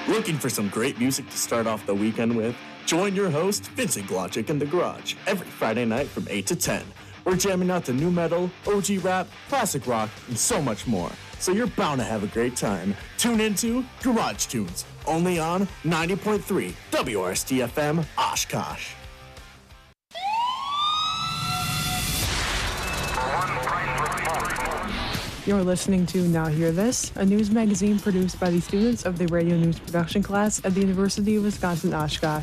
Looking for some great music to start off the weekend with? Join your host, Vincent Glodzik, in the garage every Friday night from 8 to 10. We're jamming out the new metal, OG rap, classic rock, and so much more. So you're bound to have a great time. Tune into Garage Tunes, only on 90.3 WRST-FM Oshkosh. You're listening to Now Hear This, a news magazine produced by the students of the radio news production class at the University of Wisconsin-Oshkosh.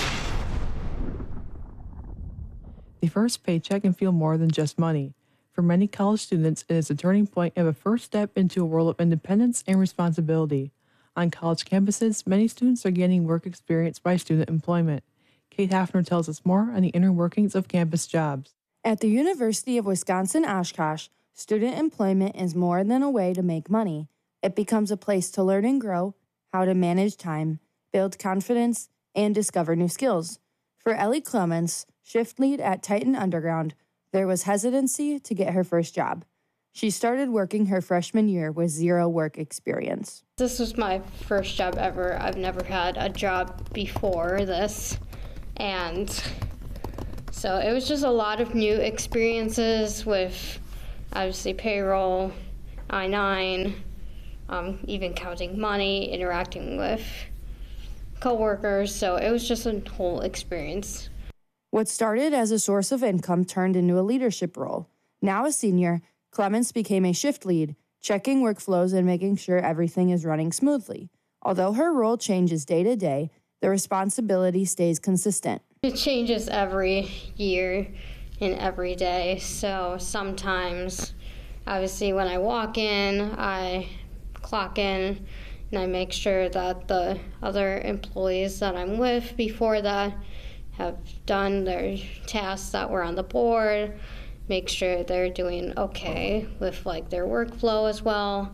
The first paycheck can feel more than just money. For many college students, it is a turning point and a first step into a world of independence and responsibility. On college campuses, many students are gaining work experience by student employment. Kate Hafner tells us more on the inner workings of campus jobs. At the University of Wisconsin-Oshkosh, student employment is more than a way to make money. It becomes a place to learn and grow, how to manage time, build confidence, and discover new skills. For Ellie Clements, shift lead at Titan Underground, there was hesitancy to get her first job. She started working her freshman year with zero work experience. This was my first job ever. I've never had a job before this. And so it was just a lot of new experiences with obviously payroll, I-9, even counting money, interacting with coworkers. So it was just a whole experience. What started as a source of income turned into a leadership role. Now a senior, Clements became a shift lead, checking workflows and making sure everything is running smoothly. Although her role changes day to day, the responsibility stays consistent. It changes every year and every day. So sometimes, obviously, when I walk in, I clock in and I make sure that the other employees that I'm with before that have done their tasks that were on the board, make sure they're doing okay with like their workflow as well.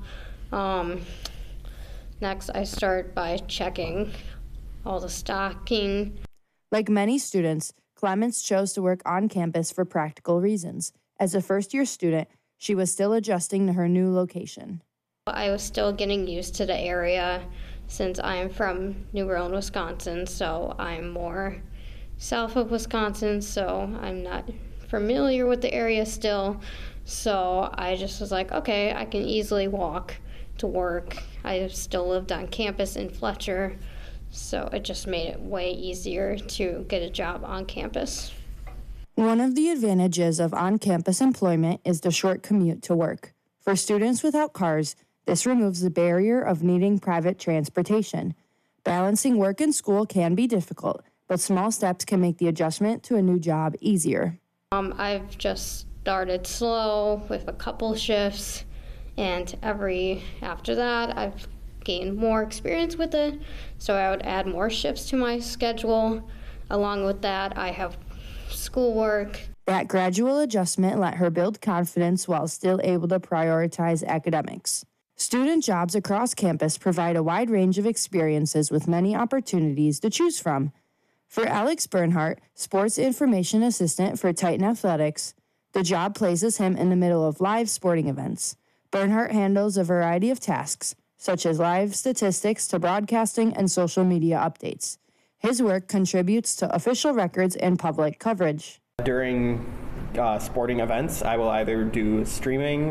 Next, I start by checking all the stocking. Like many students, Clements chose to work on campus for practical reasons. As a first-year student, she was still adjusting to her new location. I was still getting used to the area since I am from New Berlin, Wisconsin, so I'm more south of Wisconsin, so I'm not familiar with the area still. So I just was like, okay, I can easily walk to work. I still lived on campus in Fletcher, so it just made it way easier to get a job on campus. One of the advantages of on-campus employment is the short commute to work. For students without cars, this removes the barrier of needing private transportation. Balancing work and school can be difficult, but small steps can make the adjustment to a new job easier. I've just started slow with a couple shifts, and after that, I've gained more experience with it, so I would add more shifts to my schedule. Along with that, I have schoolwork. That gradual adjustment let her build confidence while still able to prioritize academics. Student jobs across campus provide a wide range of experiences with many opportunities to choose from. For Alex Bernhardt, sports information assistant for Titan Athletics, the job places him in the middle of live sporting events. Bernhardt handles a variety of tasks, such as live statistics to broadcasting and social media updates. His work contributes to official records and public coverage. During sporting events, I will either do streaming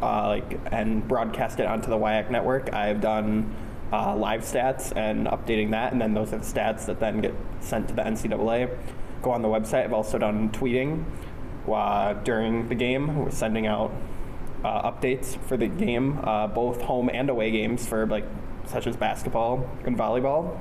and broadcast it onto the WIAC network. I've done live stats and updating that, and then those are the stats that then get sent to the NCAA. Go on the website. I've also done tweeting during the game. We're sending out updates for the game, both home and away games for such as basketball and volleyball.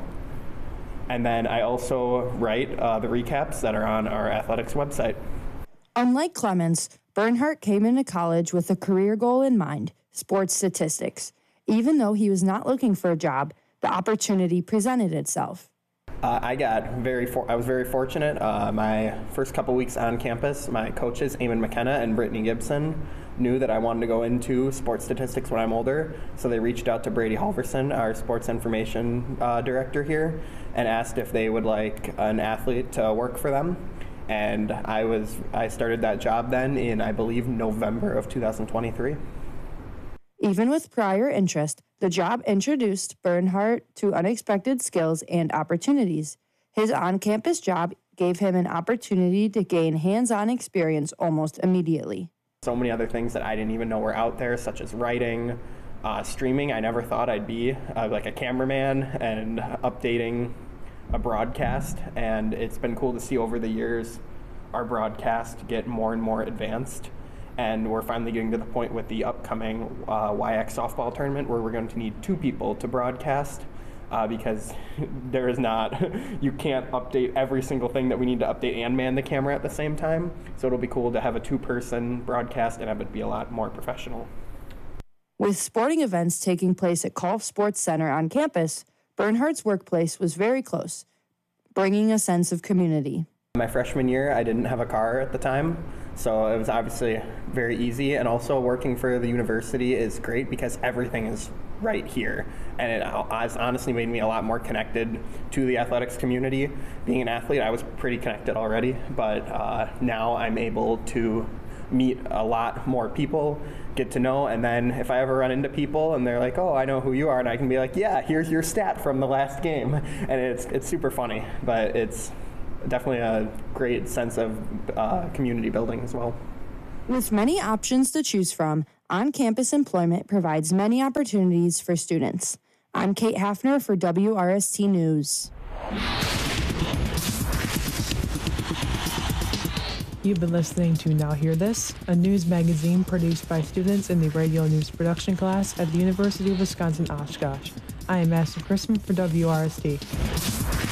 And then I also write the recaps that are on our athletics website. Unlike Clements, Bernhardt came into college with a career goal in mind, sports statistics. Even though he was not looking for a job, the opportunity presented itself. I was very fortunate. My first couple weeks on campus, my coaches, Eamon McKenna and Brittany Gibson, knew that I wanted to go into sports statistics when I'm older, so they reached out to Brady Halverson, our sports information director here, and asked if they would like an athlete to work for them. And I started that job then in, I believe, November of 2023. Even with prior interest, The job introduced Bernhardt to unexpected skills and opportunities. His on-campus job gave him an opportunity to gain hands-on experience almost immediately. So many other things that I didn't even know were out there, such as writing, streaming. I never thought I'd be like a cameraman and updating a broadcast, and it's been cool to see over the years our broadcast get more and more advanced. And we're finally getting to the point with the upcoming WIAC softball tournament where we're going to need 2 people to broadcast because there is not, you can't update every single thing that we need to update and man the camera at the same time. So it'll be cool to have a 2-person broadcast and have it be a lot more professional. With sporting events taking place at Colf Sports Center on campus, Bernhardt's workplace was very close, bringing a sense of community. My freshman year, I didn't have a car at the time, so it was obviously very easy. And also working for the university is great because everything is right here. And it has honestly made me a lot more connected to the athletics community. Being an athlete, I was pretty connected already, but now I'm able to meet a lot more people, get to know, and then if I ever run into people and they're like, oh, I know who you are, and I can be like, yeah, here's your stat from the last game. And it's super funny, but it's definitely a great sense of community building as well. With many options to choose from, on-campus employment provides many opportunities for students. I'm Kate Hafner for WRST News. You've been listening to Now Hear This, a news magazine produced by students in the radio news production class at the University of Wisconsin-Oshkosh. I am Master Chrisman for WRST.